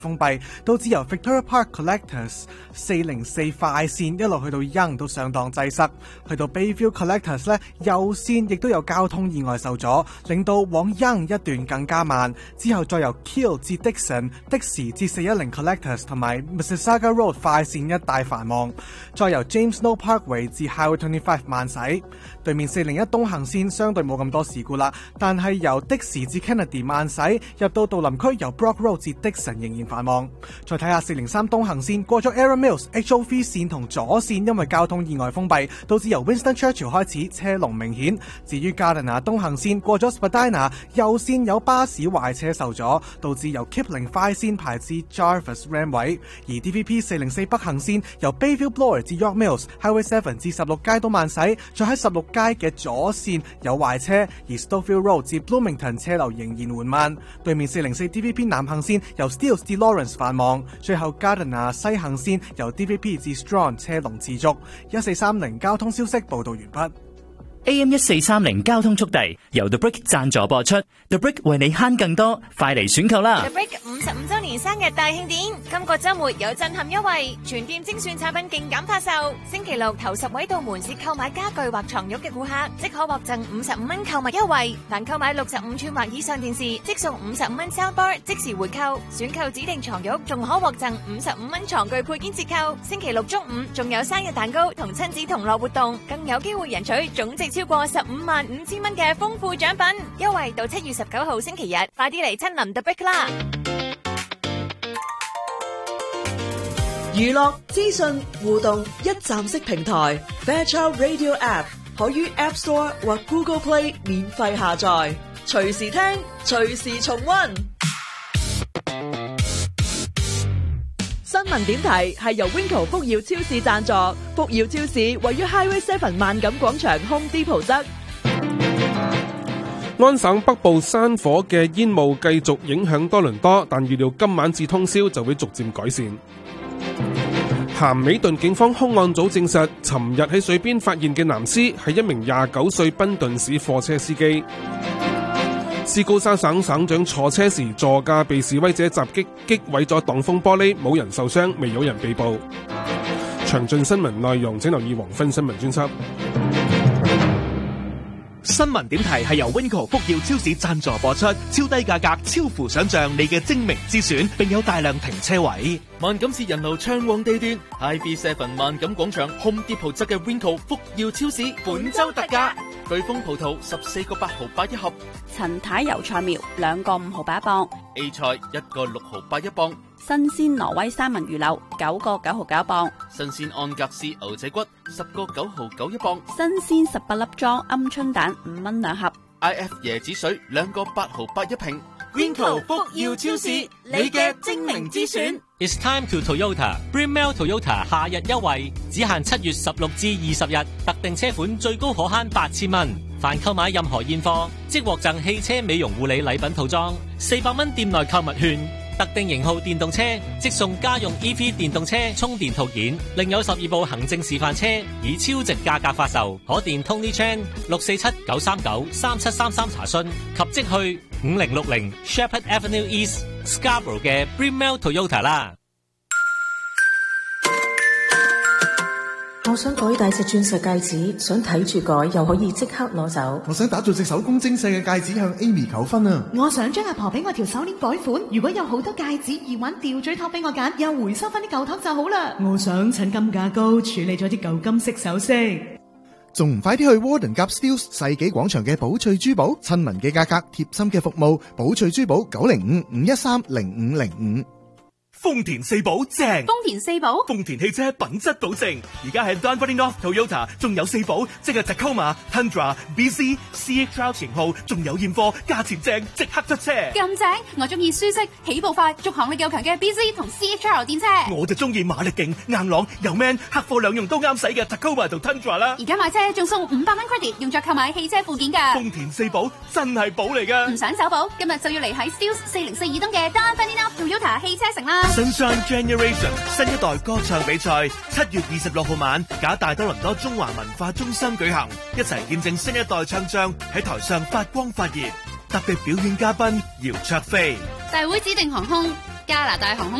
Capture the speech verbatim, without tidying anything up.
封閉，都只由 Victoria Park Collectors 四零四快線一路去到 Yonge 都相當擠塞，去到 Bayview Collectors 咧右線亦都有交通意外受阻，令到往 Yonge 一段更加慢。之後再由 Keele 至 Dixon、的士至四一零 Collectors 同埋 Mississauga Road 快線一帶繁忙，再由 James Snow Parkway 至 Highway 二十五慢駛。對面四零一東行線相對冇咁多事故啦，但係由的士至 Kennedy 慢駛，入到杜林區由 Brock Road 至 Dixon 仍然繁忙。再睇下四零三東行線過咗 Arrow Mills H O V 線同左線因為交通意外封閉，導致由 Winston Churchill 開始車龍明顯。至於 Gardiner 東行線過咗 Spadina 右線有巴士壞車受阻，導致由 Kipling 快線排至 Jarvis Ram 位。而 D V P 四零四北行線由 Bayview Bloor 至 York Mills Highway 七至十六街都慢駛，再喺十六街嘅左線有壞車，而 Stouffville Road 至 Bloomington 車流仍然緩慢。對面四零四 D V P 南行線由 Steeles 至 Lawrence 繁忙，最後 Gardiner 西行線由 D V P 至 Strong 車龍持續。一四三零交通消息報道完畢。 A M 一四三零交通速遞由 The Brick 贊助播出 ，The Brick 為你慳更多，快嚟選購啦 ！The Brick 五十五周年生日大慶典，今個週末有震撼優惠，全店精選產品勁減發售。星期六頭十位到門市購買家具或床褥嘅顧客，即可獲贈五十五蚊購物優惠。凡購買六十五寸或以上電視，即送五十五蚊 soundbar 即時回購。選購指定床褥，仲可獲贈五十五蚊床具配件折扣。星期六中午仲有生日蛋糕同親子同樂活動，更有機會贏取總值超過十五萬五千蚊嘅豐富獎品，優惠到七月十九號星期日，快啲嚟親臨 The Brick 啦！ 娛樂資訊互動一站式平台 Fairchild Radio App 可於 App Store 或 Google Play 免費下載，隨時聽，隨時重溫。新聞點題係由 Winco 福耀超市贊助，福耀超市位於 Highway 七萬錦廣場 Home Depot 側。 安省北部山火嘅煙霧繼續影響多倫多，但預料今晚至通宵就會逐漸改善。咸美頓警方兇案組證實，尋日喺水邊發現嘅男屍係一名廿九歲賓頓市貨車司機。斯高沙省省長坐車時座駕被示威者襲擊，擊毀咗擋風玻璃，冇人受傷，未有人被捕。詳盡新聞內容請留意黃昏新聞專輯。 新聞點題係由 Winco 福耀超市贊助播出，超低價格，超乎想象，你嘅精明之選，並有大量停車位。 萬錦市人流暢旺地段 ，I B Seven 萬錦廣場 Home Depot 側嘅 Winco 福耀超市本周特價，巨峰葡萄十四個八毫八一盒， 陳太油菜苗兩個五毫八一磅 ，A 菜一個六毫八一磅， 新鮮挪威三文魚柳九個九毫九一磅， 新鮮安格斯牛仔骨十個九毫九一磅， 新鮮十八粒裝鵪鶉蛋五蚊兩盒 ，I F 椰子水兩個八毫八一瓶。Winco 福耀超市，你嘅精明之選。 It's time to Toyota Brunel Toyota 夏日優惠，只限七月十六至二十日，特定車款最高可慳八千蚊。凡購買任何現貨，即獲贈汽車美容護理禮品套裝，四百蚊店內購物券。特定型號電動車即送家用 E V 電動車充電套件，另有十二部行政示範車以超值價格發售，可電 Tony Chan 六四七九三九三七三三查詢及即去五零六零 Shepherd Avenue East Scarborough 嘅 Brunel Toyota 啦。 我想改大隻鑽石戒指，想睇住改又可以即刻攞走。 我想打造隻手工精細嘅戒指向 Amy 求婚啊！ 我想將阿婆俾我條手鏈改款，如果有好多戒指、耳環、吊墜托俾我揀，又回收翻啲舊托就好啦。 我想趁金價高，處理咗啲舊金色首飾。 仲唔快啲去 Warden Gap Steeles 世紀廣場嘅寶翠珠寶，親民嘅價格，貼心嘅服務，寶翠珠寶九零五五一三零五零五。 豐田四寶正， 豐田四寶， 豐田汽車品質保證。而家喺 Dunfermline North Toyota 仲有四寶，即係 Tacoma、Tundra、B C、C X R 型號，仲有現貨，價錢正，即刻出車。 咁正，我中意舒適、起步快、續航力夠強嘅 B C 同 C X R 電車。 我就中意馬力勁、硬朗又 man， 客貨兩用都啱使嘅 Tacoma 同 Tundra 啦。 而家買車仲送五百蚊 credit， 用作購買汽車附件㗎。 豐田四寶真係寶嚟㗎。 唔想走寶，今日就要嚟喺 Steeles 四零四二東嘅 Dunfermline North Toyota 汽車城啦。 Sunshine Generation 新一代歌唱比賽七月二十六號晚，假大多倫多中華文化中心舉行，一齊見證新一代唱將喺台上發光發熱。特別表演嘉賓姚焯菲， 大會指定航空。 加拿大航空